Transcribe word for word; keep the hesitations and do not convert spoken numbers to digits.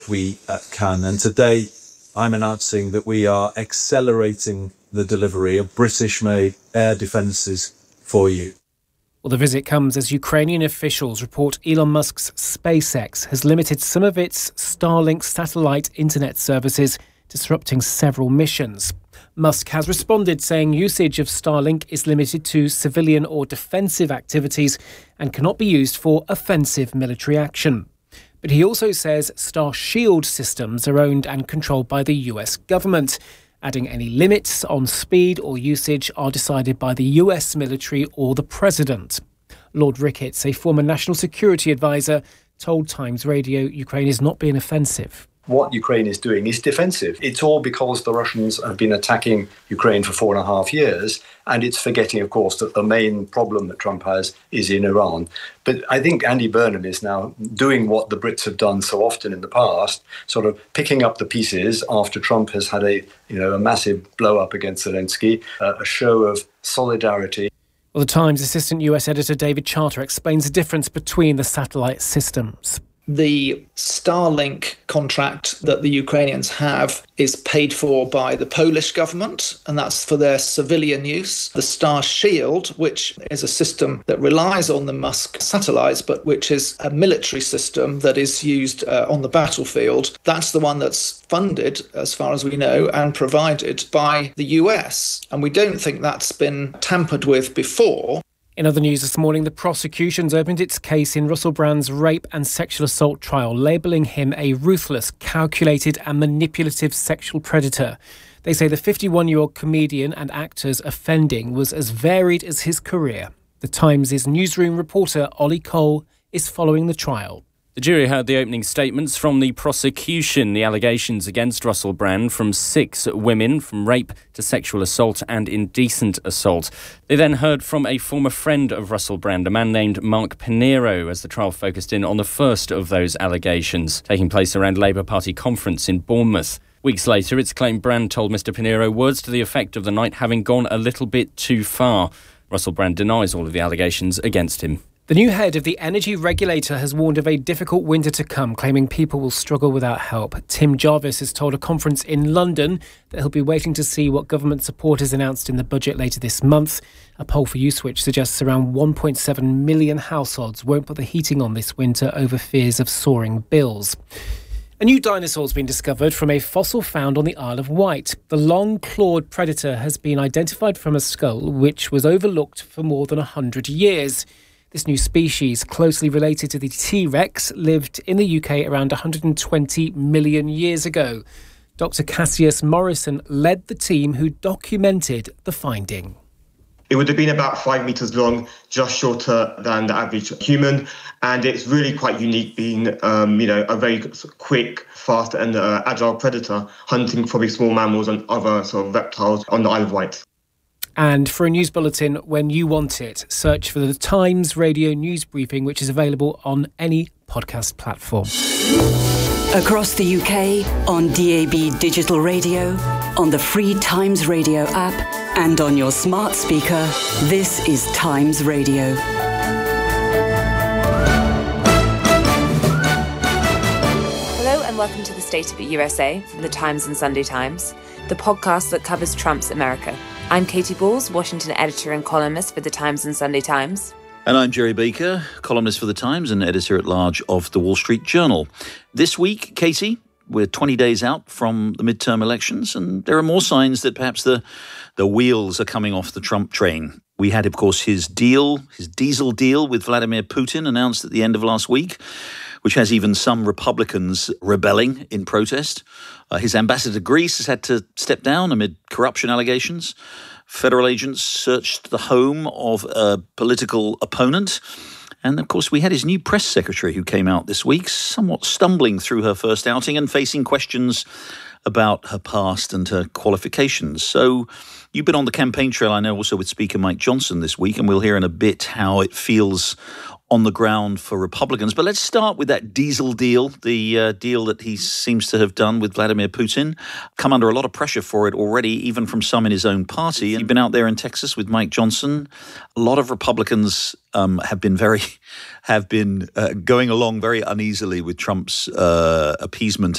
we uh, can. And today I'm announcing that we are accelerating the delivery of British-made air defences for you. Well, the visit comes as Ukrainian officials report Elon Musk's SpaceX has limited some of its Starlink satellite internet services, disrupting several missions. Musk has responded saying usage of Starlink is limited to civilian or defensive activities and cannot be used for offensive military action. But he also says Starshield systems are owned and controlled by the U S government, adding any limits on speed or usage are decided by the U S military or the president. Lord Ricketts, a former national security advisor, told Times Radio Ukraine is not being offensive. What Ukraine is doing is defensive. It's all because the Russians have been attacking Ukraine for four and a half years, and it's forgetting, of course, that the main problem that Trump has is in Iran. But I think Andy Burnham is now doing what the Brits have done so often in the past, sort of picking up the pieces after Trump has had a, you know, a massive blow-up against Zelensky, uh, a show of solidarity. Well, the Times assistant U S editor David Charter explains the difference between the satellite systems. The Starlink contract that the Ukrainians have is paid for by the Polish government, and that's for their civilian use. The Starshield, which is a system that relies on the Musk satellites, but which is a military system that is used uh, on the battlefield, that's the one that's funded, as far as we know, and provided by the U S. And we don't think that's been tampered with before. In other news this morning, the prosecution's opened its case in Russell Brand's rape and sexual assault trial, labelling him a ruthless, calculated and manipulative sexual predator. They say the fifty-one-year-old comedian and actor's offending was as varied as his career. The Times' newsroom reporter Ollie Cole is following the trial. The jury heard the opening statements from the prosecution, the allegations against Russell Brand from six women, from rape to sexual assault and indecent assault. They then heard from a former friend of Russell Brand, a man named Mark Pinero, as the trial focused in on the first of those allegations, taking place around Labour Party conference in Bournemouth. Weeks later, it's claimed Brand told Mr Pinero words to the effect of the night having gone a little bit too far. Russell Brand denies all of the allegations against him. The new head of the energy regulator has warned of a difficult winter to come, claiming people will struggle without help. Tim Jarvis has told a conference in London that he'll be waiting to see what government support is announced in the budget later this month. A poll for Uswitch suggests around one point seven million households won't put the heating on this winter over fears of soaring bills. A new dinosaur has been discovered from a fossil found on the Isle of Wight. The long-clawed predator has been identified from a skull which was overlooked for more than one hundred years. This new species, closely related to the T-Rex, lived in the U K around one hundred twenty million years ago. Doctor Cassius Morrison led the team who documented the finding. It would have been about five metres long, just shorter than the average human. And it's really quite unique being, um, you know, a very quick, fast and uh, agile predator, hunting probably small mammals and other sort of reptiles on the Isle of Wight. And for a news bulletin when you want it, search for the Times Radio News Briefing, which is available on any podcast platform. Across the U K, on D A B digital radio, on the free Times Radio app, and on your smart speaker, this is Times Radio. Hello and welcome to the State of the U S A from the Times and Sunday Times, the podcast that covers Trump's America. I'm Katie Balls, Washington editor and columnist for the Times and Sunday Times. And I'm Jerry Baker, columnist for the Times and editor-at-large of the Wall Street Journal. This week, Katie, we're twenty days out from the midterm elections, and there are more signs that perhaps the, the wheels are coming off the Trump train. We had, of course, his deal, his diesel deal with Vladimir Putin announced at the end of last week, which has even some Republicans rebelling in protest. Uh, his ambassador to Greece has had to step down amid corruption allegations. Federal agents searched the home of a political opponent. And, of course, we had his new press secretary who came out this week, somewhat stumbling through her first outing and facing questions about her past and her qualifications. So you've been on the campaign trail, I know, also with Speaker Mike Johnson this week, and we'll hear in a bit how it feels on the ground for Republicans. But let's start with that diesel deal, the uh, deal that he seems to have done with Vladimir Putin. Come under a lot of pressure for it already, even from some in his own party. You've been out there in Texas with Mike Johnson. A lot of Republicans um, have been very, have been uh, going along very uneasily with Trump's uh, appeasement